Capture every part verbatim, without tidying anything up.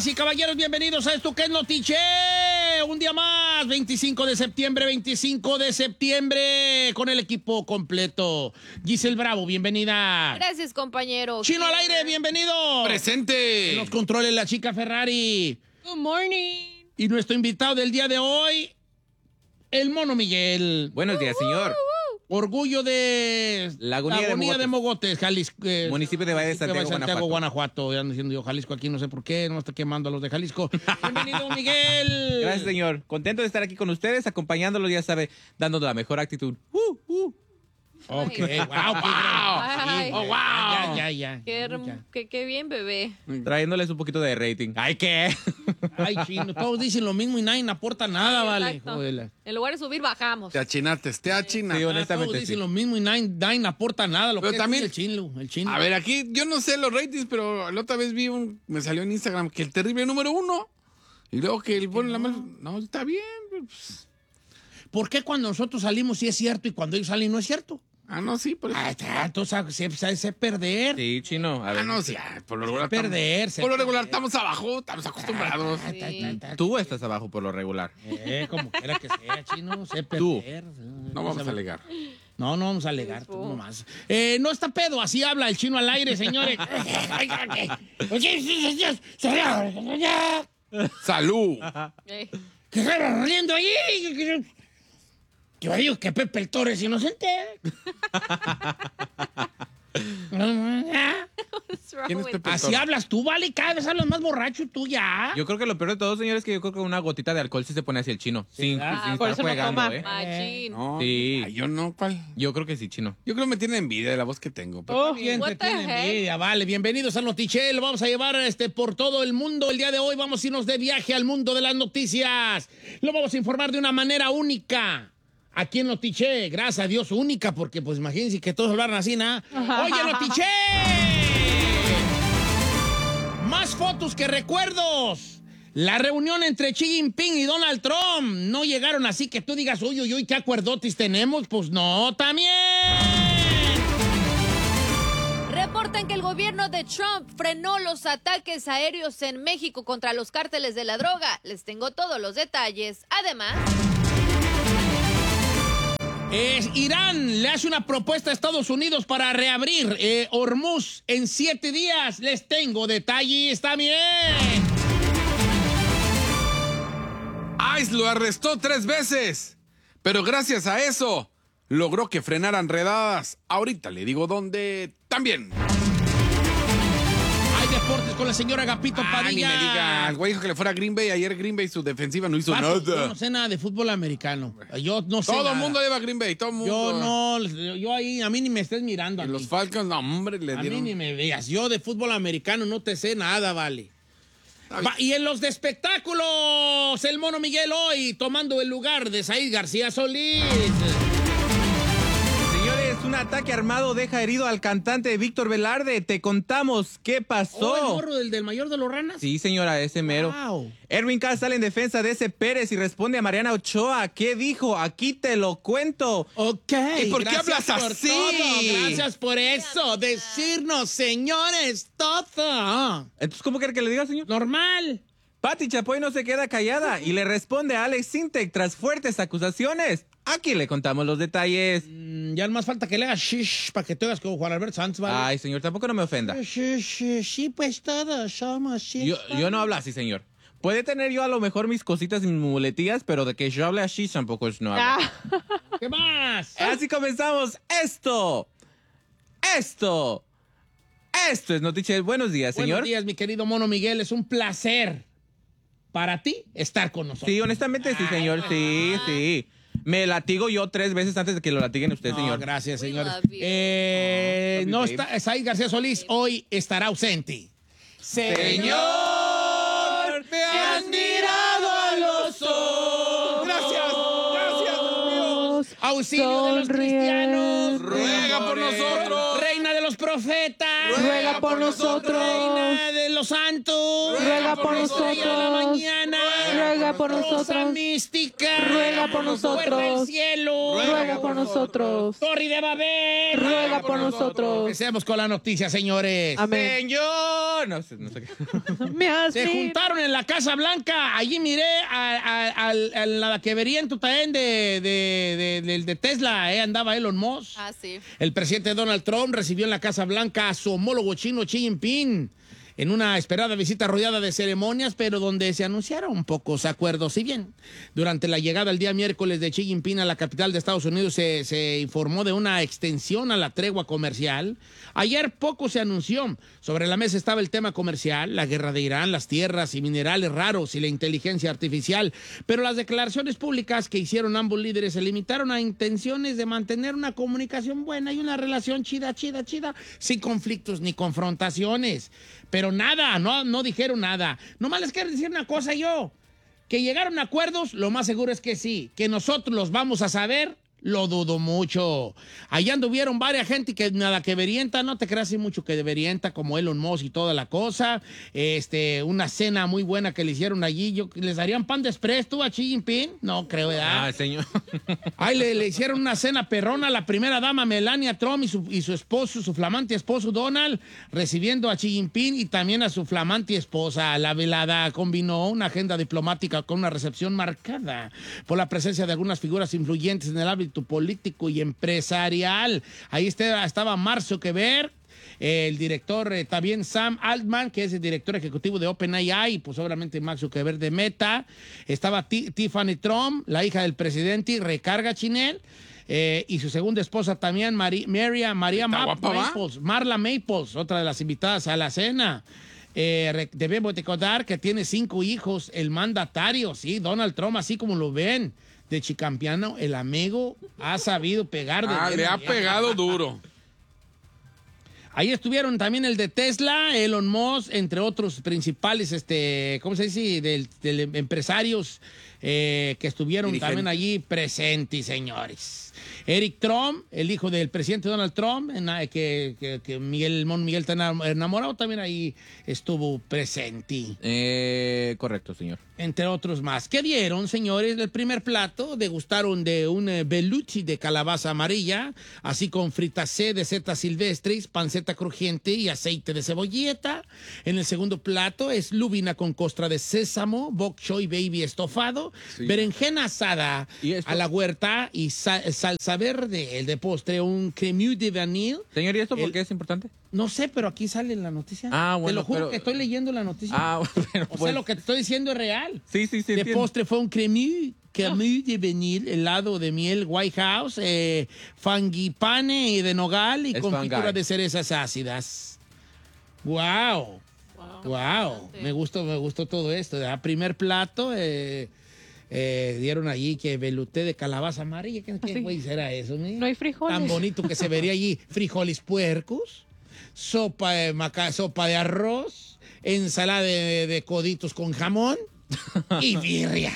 Damas y caballeros, bienvenidos a esto que es Notiche. Un día más, veinticinco de septiembre, veinticinco de septiembre, con el equipo completo. Giselle Bravo, bienvenida. Gracias, compañero. Chino al aire, bienvenido. Presente. En los controles, la chica Ferrari. Good morning. Y nuestro invitado del día de hoy, el Mono Miguel. Buenos días, señor. Orgullo de Lagunilla, Lagunilla de, de Mogotes, Jalisco. Eh, Municipio de Valle de Santiago, Santiago, Guanajuato. Guanajuato. Ya ando diciendo yo Jalisco aquí, no sé por qué, no está quemando a los de Jalisco. Bienvenido, Miguel. Gracias, señor. Contento de estar aquí con ustedes, acompañándolos, ya sabe, dando la mejor actitud. Uh, uh. Ok, wow, qué gran- Ay. sí, Oh, wow. Ya, ya, ya. Qué, herm- Ya. qué, qué bien, bebé. Trayéndoles un poquito de rating. Ay, ¿qué? Ay, chino, todos dicen lo mismo y nadie aporta nada, vale. Exacto. Joder. En lugar de subir, bajamos. Te achinaste, te achinaste. Sí, Ah, honestamente, todos sí. dicen lo mismo y nadie, nadie aporta nada. Lo Pero que también- es el chino, el chino. A ver, aquí yo no sé los ratings, pero la otra vez vi un. Me salió en Instagram que el terrible número uno. Y luego que el bueno, la más. No, está bien. Pues. ¿Por qué cuando nosotros salimos sí es cierto y cuando ellos salen no es cierto? Ah, no, sí, por eso. Ah, está, entonces se, se, se perder. Sí, chino. A Ah, ver. no, sí, ah, por lo regular. perder, estamos- se por lo regular perder. estamos abajo, estamos acostumbrados. Ah, ta, ta, ta. Tú estás abajo por lo regular. Eh, como quiera que sea, chino, sé Tú. perder. No vamos a alegar. No, no vamos a alegar, tú nomás. Eh, no está pedo, así habla el chino al aire, señores. ¡Salud! Ey. ¿Qué está riendo ahí? Yo digo que Pepe el Torres es inocente. What's wrong ¿Quién es with- Pepe? Así hablas tú, vale, cada vez hablas más borracho tú ya. Yo creo que lo peor de todo, señor, es que yo creo que una gotita de alcohol sí se pone hacia el chino. sin ¿verdad? sin Por estar eso no juegando, toma. ¿eh? Machín. No, Sí. ay, yo no, ¿cuál? Yo creo que sí, chino. Yo creo que me tiene envidia de la voz que tengo. pero- Oh, ¿quién te What the tiene heck? envidia? Vale, bienvenidos a Notiche. Lo vamos a llevar este, por todo el mundo. El día de hoy vamos a irnos de viaje al mundo de las noticias. Lo vamos a informar de una manera única. Aquí en Notiche, gracias a Dios, única, porque pues imagínense que todos hablaran así, ¿no? ¡Oye, Notiche! Más fotos que recuerdos. La reunión entre Xi Jinping y Donald Trump no llegaron así que tú digas, uy, uy, uy, ¿qué acuerdotis tenemos? Pues no, también. Reportan que el gobierno de Trump frenó los ataques aéreos en México contra los cárteles de la droga. Les tengo todos los detalles. Además, Es, Irán le hace una propuesta a Estados Unidos para reabrir eh, Hormuz en siete días. Les tengo detalles también. ICE lo arrestó tres veces, pero gracias a eso logró que frenaran redadas. Ahorita le digo dónde también. Hay deportes con la señora Agapito Ah, ni Padilla. me digas, güey, dijo que le fuera a Green Bay. Ayer Green Bay su defensiva no hizo Paso, yo nada. no sé nada de fútbol americano. Yo no sé Todo nada. el mundo le va a Green Bay, todo el mundo. Yo no, yo ahí, a mí ni me estés mirando. A, Y mí. los Falcons, no, hombre, le A mí dieron. ni me veas. Yo de fútbol americano no te sé nada, vale. Está Va, y en los de espectáculos, el Mono Miguel hoy tomando el lugar de Said García Solís. Señores, un ataque armado deja herido al cantante Víctor Velarde. Te contamos qué pasó. Oh, el morro del, del mayor de los ranas. Sí, señora, ese mero. Wow. Erwin Cass sale en defensa de ese Pérez y responde a Mariana Ochoa. ¿Qué dijo? Aquí te lo cuento. Ok. ¿Y por qué gracias hablas por así? todo, gracias por eso. Decirnos, señores, todo. Entonces, ¿cómo quiere que le diga, señor? Normal. Pati Chapoy no se queda callada y le responde a Alex Sintek tras fuertes acusaciones. Aquí le contamos los detalles. Mm, ya más falta que le hagas shish para que te hagas como Juan Alberto Santos, ¿vale? Ay, señor, tampoco no me ofenda. Sí, sí, sí, pues todos somos shish. Yo, yo no hablo así, señor. Puede tener yo a lo mejor mis cositas y mis muletillas, pero de que yo hable así tampoco es no hablo. ¿Qué más? Así comenzamos. Esto. Esto. Esto es Notiche. Buenos días, señor. Buenos días, mi querido Mono Miguel. Es un placer para ti estar con nosotros. Sí, honestamente sí, señor. Sí, sí. Me latigo yo tres veces antes de que lo latiguen usted, No, señor. gracias, We señor. love you. Eh, Oh, love you, no babe. está, Said García Solís hoy estará ausente. Señor, me has mirado a los ojos. Gracias, gracias, Dios. Auxilio de los cristianos. Ruega por nosotros. Reina de los profetas. Ruega por nosotros. Reina de los santos. Ruega por nosotros. Estrella de la mañana. Ruega por Rosa nosotros. mística. Ruega por Puerta del nosotros. cielo. Ruega por nosotros. Torre de Babel. Ruega por nosotros. Empecemos con la noticia, señores. Amén. Señor. No sé, no sé qué. Me has Se juntaron en la Casa Blanca. Allí miré a, a, a, a la que verían tu también de, de, de, de, de Tesla. Eh, andaba Elon Musk. Ah, sí. El presidente Donald Trump recibió en la Casa Blanca a su homólogo chino Xi Jinping en una esperada visita rodeada de ceremonias, pero donde se anunciaron pocos acuerdos. Si bien durante la llegada el día miércoles de Xi Jinping a la capital de Estados Unidos se, se informó de una extensión a la tregua comercial, ayer poco se anunció. Sobre la mesa estaba el tema comercial, la guerra de Irán, las tierras y minerales raros y la inteligencia artificial, pero las declaraciones públicas que hicieron ambos líderes se limitaron a intenciones de mantener una comunicación buena y una relación chida, chida, chida, sin conflictos ni confrontaciones. Pero nada, no, no dijeron nada. Nomás les quiero decir una cosa yo, que llegaron a acuerdos, lo más seguro es que sí. Que nosotros los vamos a saber, lo dudo mucho. Allá anduvieron varias gente que nada que verienta, no te creas así mucho que verienta, como Elon Musk y toda la cosa. Este, una cena muy buena que le hicieron allí. Yo, ¿les darían pan de express tú a Xi Jinping? No creo, ¿verdad? Ah, señor. Ay, le, le hicieron una cena perrona a la primera dama Melania Trump y su, y su esposo, su flamante esposo Donald, recibiendo a Xi Jinping y también a su flamante esposa. La velada combinó una agenda diplomática con una recepción marcada por la presencia de algunas figuras influyentes en el ámbito político y empresarial. Ahí estaba, estaba Mark Zuckerberg, el director, eh, también Sam Altman, que es el director ejecutivo de OpenAI, y pues obviamente Mark Zuckerberg de Meta. Estaba T Tiffany Trump, la hija del presidente, recarga Chinel. Eh, y su segunda esposa también, Mari Maria, María Ma guapa, Maples, Marla Maples, otra de las invitadas a la cena. Eh, debemos recordar que tiene cinco hijos, el mandatario, sí, Donald Trump, así como lo ven, de chicampiano, el amigo ha sabido pegar. De Ah, le ha pegado duro. Ahí estuvieron también el de Tesla, Elon Musk, entre otros principales, este, ¿cómo se dice? Del, del empresarios eh, que estuvieron Dirigente. también allí presentes, señores. Eric Trump, el hijo del presidente Donald Trump, en, que, que, que Miguel Mon Miguel está enamorado, también ahí estuvo presente. Eh, correcto, señor. Entre otros más. ¿Qué dieron, señores? El primer plato, degustaron de un eh, belucci de calabaza amarilla, así con fritacé de setas silvestres, panceta crujiente y aceite de cebolleta. En el segundo plato es lubina con costra de sésamo, bok choy baby estofado, Sí. berenjena asada ¿Y esto? a la huerta y sal- salsa verde. El de postre, un crème de vanille. Señor, ¿y esto por El- qué es importante? No sé, pero aquí sale en la noticia. Ah, Te bueno, lo juro pero- que estoy leyendo la noticia. Ah, pero o sea, pues- lo que te estoy diciendo es real. Sí, sí, sí. De entiendo. postre fue un cremí, cremí de vanil, helado de miel White House, eh, fangipane de nogal y Es confitura fungi. de cerezas ácidas. Wow, wow, me gustó, me gustó todo esto. ¿Verdad? Primer plato, eh, eh, dieron allí que veluté de calabaza amarilla. ¿Qué, qué Sí. güey será eso? mira? No hay frijoles. Tan bonito que se vería allí. Frijoles puercos, sopa de, maca sopa de arroz, ensalada de, de coditos con jamón y birria.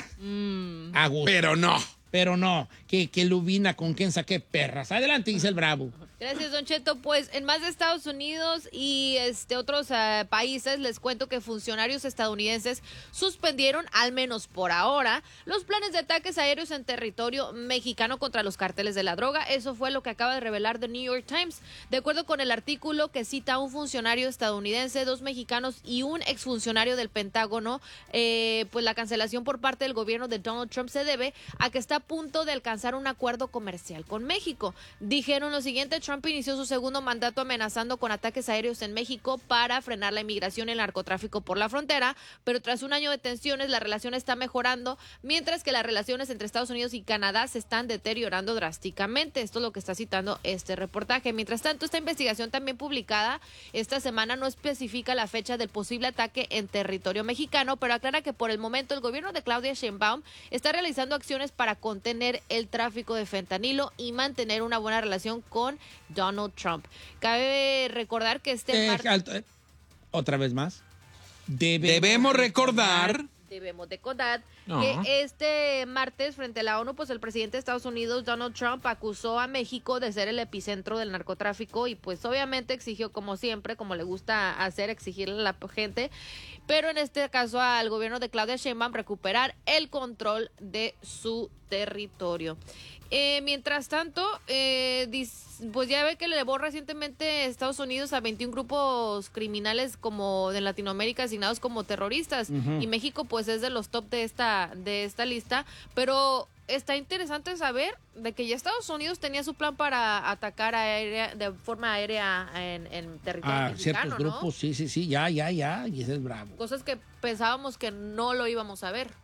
A gusto. Pero no. Pero no, que, que lubina con quien saqué perras. Adelante, dice el Bravo. Gracias, Don Cheto. Pues en más de Estados Unidos y este otros uh, países, les cuento que funcionarios estadounidenses suspendieron, al menos por ahora, los planes de ataques aéreos en territorio mexicano contra los cárteles de la droga. Eso fue lo que acaba de revelar The New York Times. De acuerdo con el artículo que cita a un funcionario estadounidense, dos mexicanos y un exfuncionario del Pentágono, eh, pues la cancelación por parte del gobierno de Donald Trump se debe a que está a punto de alcanzar un acuerdo comercial con México. Dijeron lo siguiente: Trump inició su segundo mandato amenazando con ataques aéreos en México para frenar la inmigración y el narcotráfico por la frontera, pero tras un año de tensiones la relación está mejorando, mientras que las relaciones entre Estados Unidos y Canadá se están deteriorando drásticamente. Esto es lo que está citando este reportaje. Mientras tanto, esta investigación también publicada esta semana no especifica la fecha del posible ataque en territorio mexicano, pero aclara que por el momento el gobierno de Claudia Sheinbaum está realizando acciones para contener el tráfico de fentanilo y mantener una buena relación con Donald Trump. Cabe recordar que este Eh, martes... alto, eh. Otra vez más. Debemos, Debemos recordar debemos de contar No. que este martes frente a la ONU, pues el presidente de Estados Unidos, Donald Trump, acusó a México de ser el epicentro del narcotráfico y pues obviamente exigió, como siempre, como le gusta hacer, exigirle a la gente, pero en este caso al gobierno de Claudia Sheinbaum recuperar el control de su territorio. Eh, mientras tanto, eh, dis- pues ya ve que le elevó recientemente Estados Unidos a veintiún grupos criminales como de Latinoamérica asignados como terroristas, Ujú. y México pues es de los top de esta de esta lista, pero está interesante saber de que ya Estados Unidos tenía su plan para atacar aérea, de forma aérea en, en territorio A mexicano, ciertos ¿no? grupos, sí, sí, sí, ya, ya, ya, y ese es bravo. Cosas que pensábamos que no lo íbamos a ver.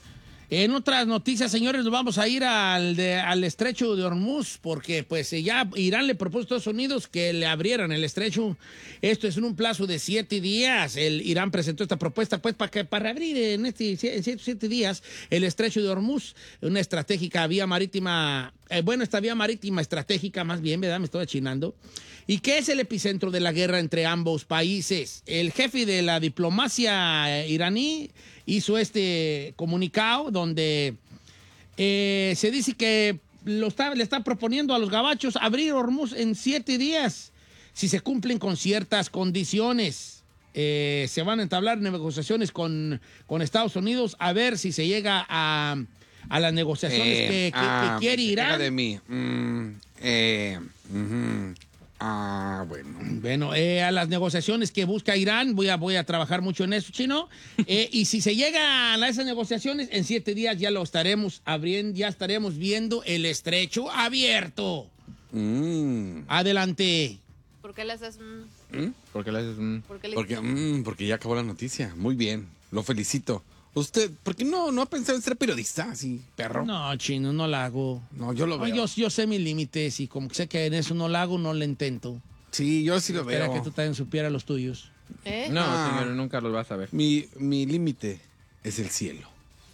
En otras noticias, señores, nos vamos a ir al, de- al estrecho de Hormuz, porque pues eh, ya Irán le propuso a Estados Unidos que le abrieran el estrecho. Esto es en un plazo de siete días. El Irán presentó esta propuesta pues para que para abrir en este en siete, siete días el estrecho de Hormuz, una estratégica vía marítima, eh, bueno, esta vía marítima estratégica más bien, ¿verdad? Me estoy achinando. ¿Y qué es el epicentro de la guerra entre ambos países? El jefe de la diplomacia eh, iraní hizo este comunicado donde eh, se dice que lo está, le está proponiendo a los gabachos abrir Hormuz en siete días si se cumplen con ciertas condiciones. Eh, se van a entablar negociaciones con, con Estados Unidos a ver si se llega a, a las negociaciones Eh, que, que- ah, que quiere se queja Irán. de mí. Mm, eh, ujú. Ah, bueno. Bueno, eh, a las negociaciones que busca Irán, voy a, voy a trabajar mucho en eso, Chino. Eh, y si se llega a esas negociaciones, en siete días ya lo estaremos abriendo, ya estaremos viendo el estrecho abierto. Mm, Adelante. ¿Por qué le haces? mm? ¿Por qué le haces un...? ¿Por qué le porque, mm, porque ya acabó la noticia. Muy bien. Lo felicito. Usted, ¿por qué no, no ha pensado en ser periodista así, perro? No, No, Chino, no la hago. yo lo No, veo. yo, yo sé mis límites y como sé que en eso no la hago, no le intento. Sí, yo sí lo Espera veo. que tú también supieras los tuyos. ¿Eh? No, Ah. señor, nunca los vas a ver. Mi, mi límite es el cielo.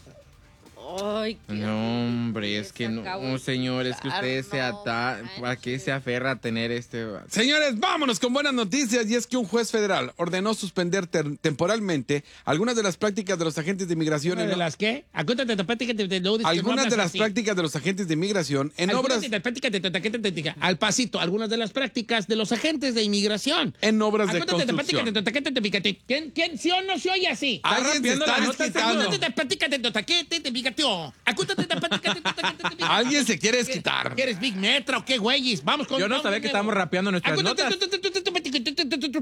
Ay, qué No, hombre, es se que no, acabó no, de señor, es que usted se no ata... ¿Para qué manches. se aferra a tener este...? Señores, vámonos con buenas noticias y es que un juez federal ordenó suspender ter- temporalmente algunas de las prácticas de los agentes de inmigración ¿Una en de las qué? Acuérdate, te platico, te- te- luego dices que no algunas de hablas las así. prácticas de los agentes de inmigración en Algunas obras de las prácticas de- te- te- te- te- te- al pasito, algunas de las prácticas de los agentes de inmigración. en obras de Acuérdate, te construcción. platico, te- te- te- te- te- te- ¿Quién, quién, sí o no se oye así? Alguien se rompiendo está la nota, desquitando. Acuérdate, te platico, te- te- te- te- te- te- te- Acuérdate, te platico, te- te- te- te- te- Alguien se quiere desquitar. ¿Qué eres Big Metra o qué güeyes? Vamos con Yo no vamos sabía de que nuevo. estábamos rapeando nuestras Acuérdate, notas. te- te- te- te- te- te- te- te- te-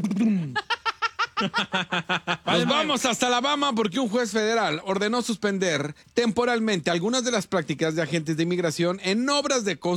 Nos vamos hasta Alabama porque un juez federal ordenó suspender temporalmente algunas de las prácticas de agentes de inmigración en obras de construcción.